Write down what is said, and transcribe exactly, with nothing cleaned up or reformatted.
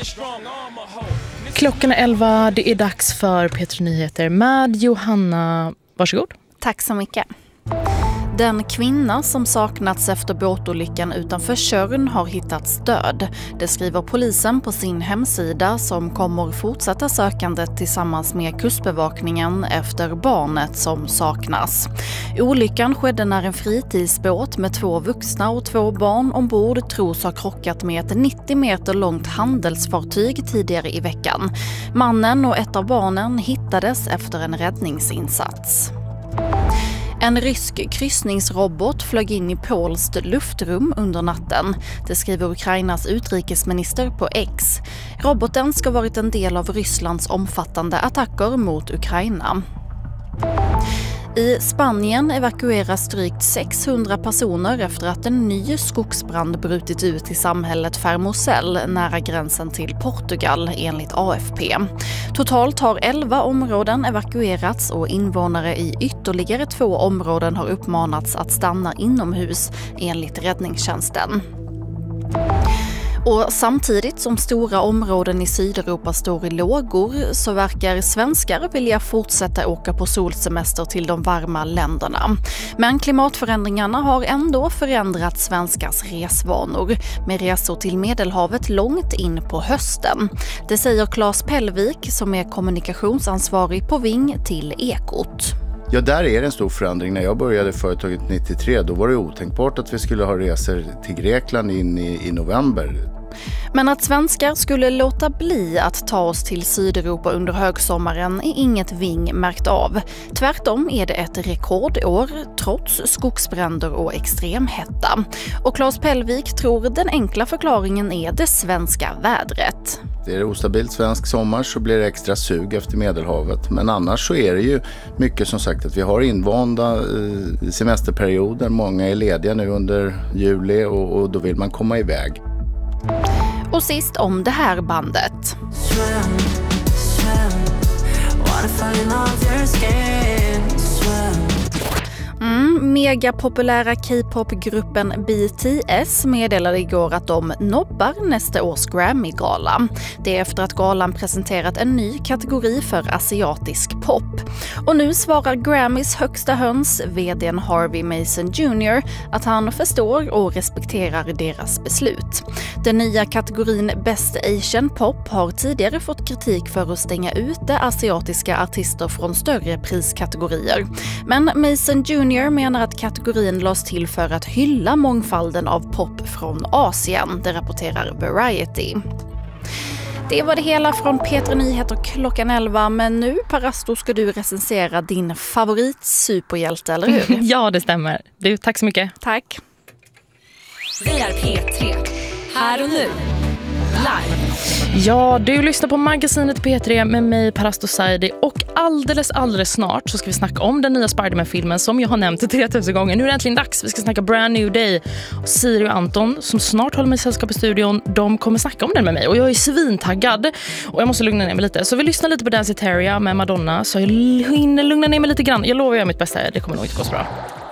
Klockan är elva, det är dags för P tre Nyheter med Johanna. Varsågod. Tack så mycket. Den kvinna som saknats efter båtolyckan utanför Tjörn har hittats död. Det skriver polisen på sin hemsida som kommer fortsätta sökandet tillsammans med kustbevakningen efter barnet som saknas. Olyckan skedde när en fritidsbåt med två vuxna och två barn ombord tros ha krockat med ett nittio meter långt handelsfartyg tidigare i veckan. Mannen och ett av barnen hittades efter en räddningsinsats. En rysk kryssningsrobot flög in i polskt luftrum under natten. Det skriver Ukrainas utrikesminister på X. Roboten ska varit en del av Rysslands omfattande attacker mot Ukraina. I Spanien evakueras drygt sexhundra personer efter att en ny skogsbrand brutit ut i samhället Fermosell nära gränsen till Portugal enligt A F P. Totalt har elva områden evakuerats och invånare i ytterligare två områden har uppmanats att stanna inomhus enligt räddningstjänsten. Och samtidigt som stora områden i Sydeuropa står i lågor så verkar svenskar vilja fortsätta åka på solsemester till de varma länderna. Men klimatförändringarna har ändå förändrat svenskars resvanor med resor till Medelhavet långt in på hösten. Det säger Claes Pellvik som är kommunikationsansvarig på Ving till Ekot. Ja, där är det en stor förändring. När jag började företaget nittiotre då var det otänkbart att vi skulle ha resor till Grekland in i, i november. Men att svenskar skulle låta bli att ta oss till Sydeuropa under högsommaren är inget Ving märkt av. Tvärtom är det ett rekordår trots skogsbränder och extremhetta. Och Claes Pellvik tror den enkla förklaringen är det svenska vädret. Det är ostabilt svensk sommar så blir det extra sug efter Medelhavet. Men annars så är det ju mycket som sagt att vi har invanda semesterperioder. Många är lediga nu under juli och, och då vill man komma iväg. Och sist om det här bandet. Swim, swim, waterfalling off your skin, swim. Mm, megapopulära K-pop-gruppen B T S meddelade igår att de nobbar nästa års Grammy-gala. Det är efter att galan presenterat en ny kategori för asiatisk pop. Och nu svarar Grammys högsta höns, vdn Harvey Mason junior, att han förstår och respekterar deras beslut. Den nya kategorin Best Asian Pop har tidigare fått kritik för att stänga ute asiatiska artister från större priskategorier. Men Mason junior menar att kategorin lades till för att hylla mångfalden av pop från Asien, det rapporterar Variety. Det var det hela från P tre Nyheter klockan elva, men nu Parasto ska du recensera din favorit superhjälte, eller hur? Ja, det stämmer. Du, tack så mycket. Tack. Vi är P tre. Här och nu. Live. Ja, du lyssnar på magasinet P tre med mig, Parasto Saidi, och alldeles, alldeles snart så ska vi snacka om den nya Spider-Man-filmen som jag har nämnt tre tusen gånger. Nu är det äntligen dags. Vi ska snacka Brand New Day. Och Siri och Anton, som snart håller mig i sällskap i studion, de kommer snacka om den med mig. Och jag är svintaggad och jag måste lugna ner mig lite. Så vi lyssnar lite på Danceteria med Madonna så jag hinner lugna ner mig lite grann. Jag lovar att göra mitt bästa. Det kommer nog inte gå så bra.